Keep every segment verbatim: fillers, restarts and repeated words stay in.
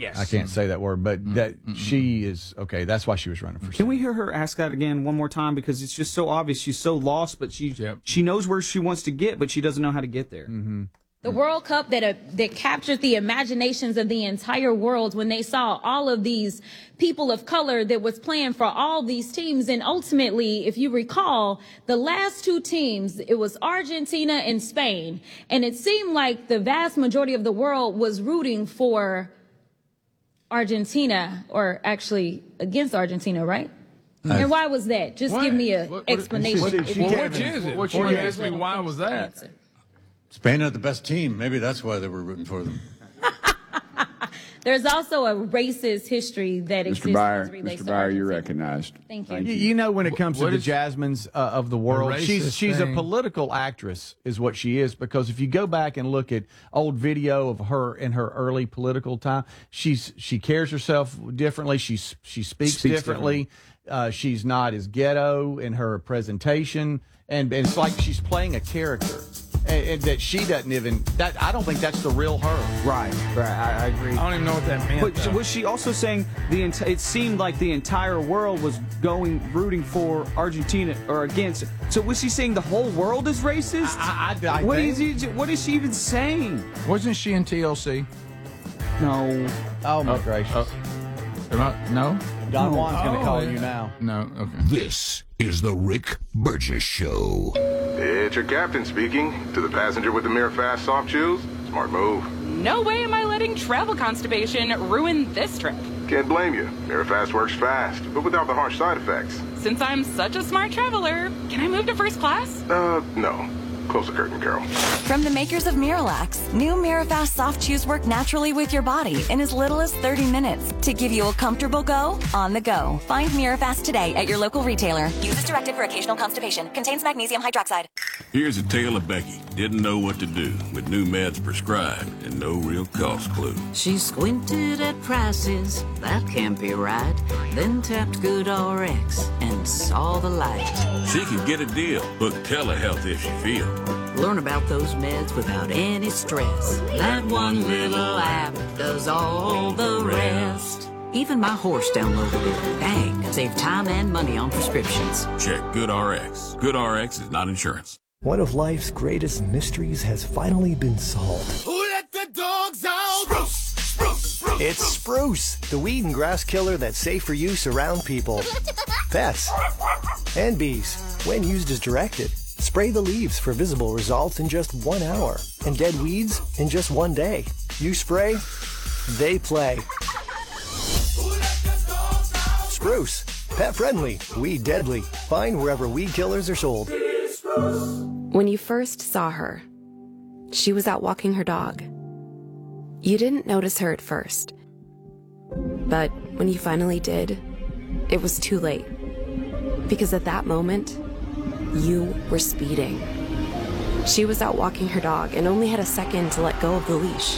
Yes. I can't say that word, but Mm-hmm. that she is okay. That's why she was running for Can Senate. we hear her ask that again one more time? Because it's just so obvious. She's so lost, but she Yep. she knows where she wants to get, but she doesn't know how to get there. Mm-hmm. The World Cup that uh, that captured the imaginations of the entire world when they saw all of these people of color that was playing for all these teams. And ultimately, if you recall, the last two teams, it was Argentina and Spain. And it seemed like the vast majority of the world was rooting for Argentina, or actually against Argentina, right? And why was that? Just What? give me an What- what- explanation. what- if you well, can. which is it? Before Before you you ask me why was that? answer. Spain had the best team. Maybe that's why they were rooting for them. There's also a racist history that exists. Mister Byer, as it relates Mister to Byer, you're Argentina. recognized. Thank you. You, you know, when it comes What to the is- Jasmines uh, of the world, racist she's she's thing? a political actress, is what she is. Because if you go back and look at old video of her in her early political time, she's she carries herself differently. She's she speaks, Speaks differently. Uh, she's not as ghetto in her presentation, and, and it's like she's playing a character. And, and that she doesn't even that I don't think that's the real her. Right, right. I, I agree. I don't even know what that meant. But though. was she also saying the enti- it seemed like the entire world was going rooting for Argentina or against? So was she saying the whole world is racist? I, I, I what think- is he, what is she even saying? Wasn't she in T L C? No. Oh my gracious! Oh, am I, no? Don Juan's going to Oh, call yeah. you now. No. Okay. This is the Rick Burgess Show. It's your captain speaking. To the passenger with the Mirror Fast soft shoes, smart move. No way am I letting travel constipation ruin this trip. Can't blame you. Mirror Fast works fast, but without the harsh side effects. Since I'm such a smart traveler, can I move to first class? Uh, no. Close the curtain, Carol. From the makers of Miralax, new Mirafast soft chews work naturally with your body in as little as thirty minutes to give you a comfortable go on the go. Find Mirafast today at your local retailer. Use as directed for occasional constipation. Contains magnesium hydroxide. Here's a tale of Becky. Didn't know what to do with new meds prescribed and no real cost clue. She squinted at prices, that can't be right. Then tapped GoodRx and saw the light. She could get a deal. Book telehealth if she feel. Learn about those meds without any stress. That one little app does all the rest. Even my horse downloaded it. Dang, save time and money on prescriptions. Check GoodRx. GoodRx is not insurance. One of life's greatest mysteries has finally been solved. Who let the dogs out? Spruce, spruce, spruce. It's Spruce, the weed and grass killer that's safe for use around people, pets, and bees when used as directed. Spray the leaves for visible results in just one hour, and dead weeds in just one day. You spray, they play. Spruce, pet friendly, weed deadly. Find wherever weed killers are sold. When you first saw her, she was out walking her dog. You didn't notice her at first, but when you finally did, it was too late. Because at that moment, you were speeding. She was out walking her dog and only had a second to let go of the leash.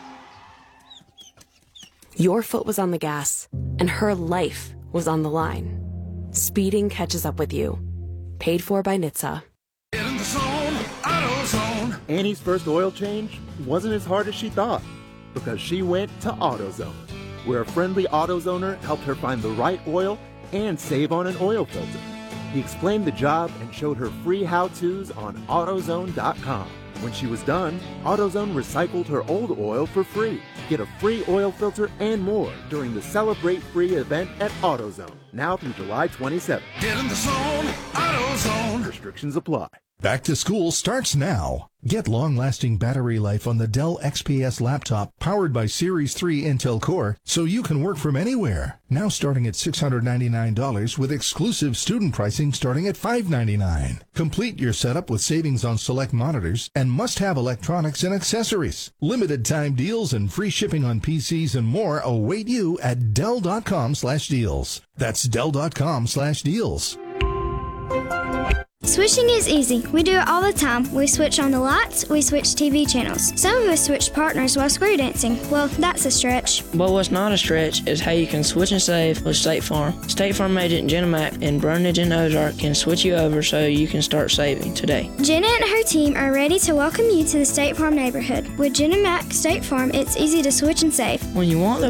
Your foot was on the gas, and her life was on the line. Speeding catches up with you. Paid for by N H T S A. In the zone, AutoZone. Annie's first oil change wasn't as hard as she thought because she went to AutoZone, where a friendly AutoZoner helped her find the right oil and save on an oil filter. He explained the job and showed her free how-tos on AutoZone dot com. When she was done, AutoZone recycled her old oil for free. Get a free oil filter and more during the Celebrate Free event at AutoZone, now through July twenty-seventh. Get in the zone, AutoZone. Restrictions apply. Back to school starts now. Get long-lasting battery life on the Dell X P S laptop powered by Series three Intel Core so you can work from anywhere. Now starting at six hundred ninety-nine dollars with exclusive student pricing starting at five hundred ninety-nine dollars. Complete your setup with savings on select monitors and must-have electronics and accessories. Limited time deals and free shipping on P Cs and more await you at Dell dot com slash deals. That's Dell dot com slash deals. Switching is easy. We do it all the time. We switch on the lights, we switch T V channels. Some of us switch partners while square dancing. Well, that's a stretch. But what's not a stretch is how you can switch and save with State Farm. State Farm agent Jenna Mack in Brundage and Ozark can switch you over so you can start saving today. Jenna and her team are ready to welcome you to the State Farm neighborhood. With Jenna Mack State Farm, it's easy to switch and save. When you want the